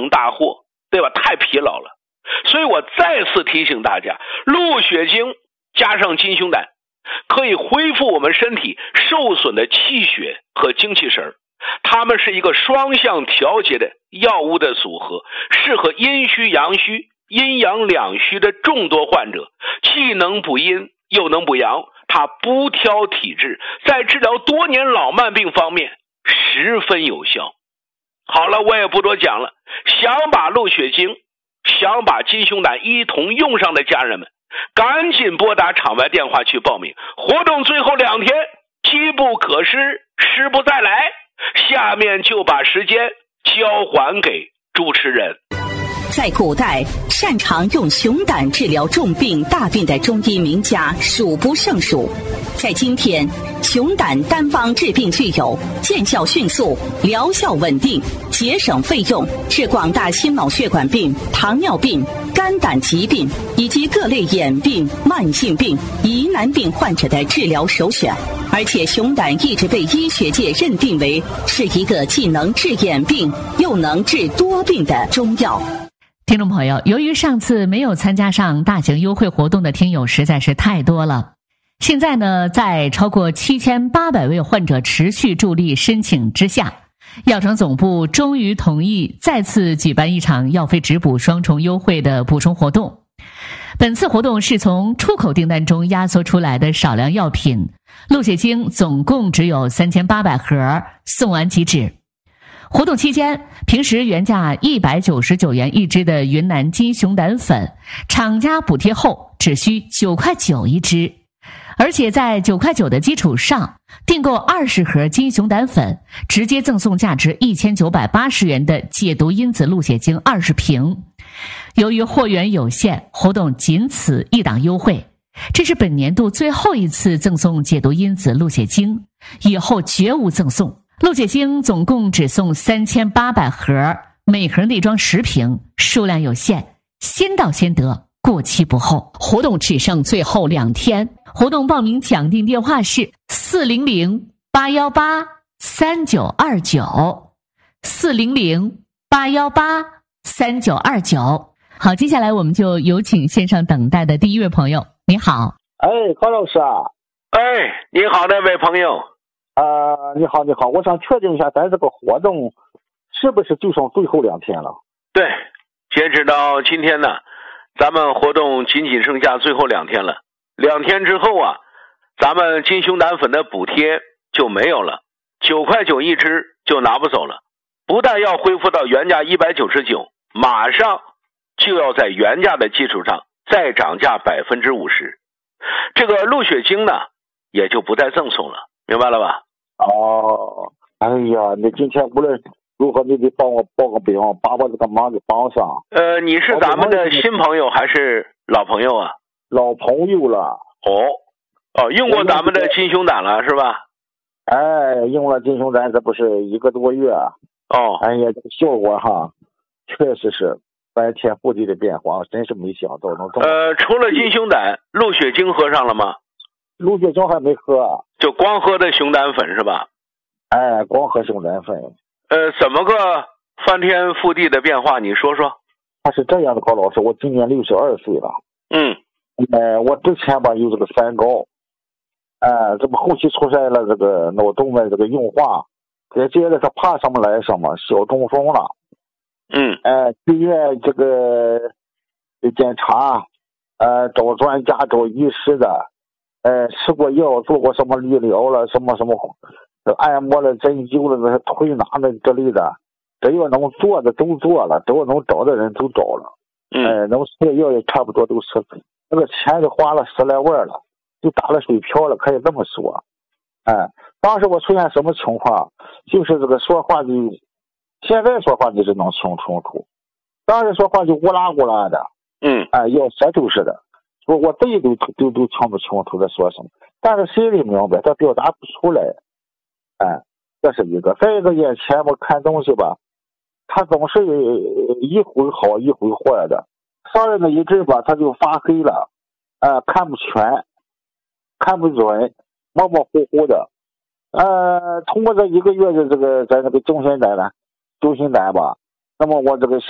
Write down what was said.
成大祸，对吧？太疲劳了。所以我再次提醒大家，鹿血精加上金熊胆可以恢复我们身体受损的气血和精气神，它们是一个双向调节的药物的组合，适合阴虚阳虚、阴阳两虚的众多患者，既能补阴又能补阳，它不挑体质，在治疗多年老慢病方面十分有效。好了，我也不多讲了，想把鹿血精、想把金熊胆一同用上的家人们，赶紧拨打场外电话去报名，活动最后2天，机不可失，失不再来。下面就把时间交还给主持人。 在古代，擅长用熊胆治疗重病大病的中医名家数不胜数。在今天，熊胆单方治病具有见效迅速、疗效稳定、节省费用，是广大心脑血管病、糖尿病、肝胆疾病以及各类眼病、慢性病、疑难病患者的治疗首选。而且熊胆一直被医学界认定为是一个既能治眼病又能治多病的中药。 听众朋友，由于上次没有参加上大型优惠活动的听友实在是太多了，现在呢，在超过7800位患者持续助力申请之下，药厂总部终于同意再次举办一场药费直补双重优惠的补充活动。本次活动是从出口订单中压缩出来的少量药品，鹿血精总共只有3800盒，送完即止。活动期间，平时原价199元一支的云南金熊胆粉，厂家补贴后只需9.9块一支，而且在9.9块的基础上，订购20盒金熊胆粉，直接赠送价值1980元的解毒因子鹿血精20瓶。由于货源有限，活动仅此一档优惠，这是本年度最后一次赠送解毒因子鹿血精，以后绝无赠送。鹿血精总共只送3800盒，每盒内装10瓶，数量有限，先到先得，过期不候。活动只剩最后2天，活动报名抢订电话是400-818-3929，400-818-3929。好，接下来我们就有请线上等待的第一位朋友。你好。 高老师啊。 你好，那位朋友。 你好，我想确定一下，咱这个活动是不是就剩最后2天了？ 对，截止到今天呢，咱们活动仅剩下最后2天了。2天之后啊，咱们金熊胆粉的补贴就没有了，9.9块一支就拿不走了。不但要恢复到原价199，马上就要在原价的基础上再涨价50%。这个鹿血精呢，也就不再赠送了，明白了吧？ 哎呀，你今天无论如何你得帮我报个兵，把我这个忙给帮上。 你是咱们的新朋友还是老朋友啊？ 老朋友了。 用过咱们的金熊胆了是吧？ 用了金熊胆，这不是1个多月。哎呀，这个效果哈，确实是翻天覆地的变化，真是没想到能这么。 除了金熊胆，鹿血精喝上了吗？ 鹿血精还没喝， 就光喝的熊胆粉是吧？ 光喝熊胆粉。 怎么个翻天覆地的变化？你说说。 他是这样的，高老师，我今年62岁了。我之前吧有这个三高，这不后期出现了这个脑动脉这个硬化，接着是怕什么来什么，小中风了。去医院这个检查，找专家找医师的，吃过药，做过什么理疗了，什么按摩了、针灸了、那推拿的之类的，只要能做的都做了，只要能找的人都找了。能吃的药也差不多都吃，那个钱就花了10来万了，就打了水漂了，可以这么说。当时我出现什么情况，就是这个说话就，现在说话你是能听清楚，当时说话就乌拉乌拉的，要舌头似的，我自己都听不清楚在说什么，但是心里明白，他表达不出来。这是一个。再一个，眼前我看东西吧，他总是一会好一会坏的，上来那一阵吧，他就发黑了，看不全，看不准，模模糊糊的。通过这1个月的这个咱这个中心胆吧，那么我这个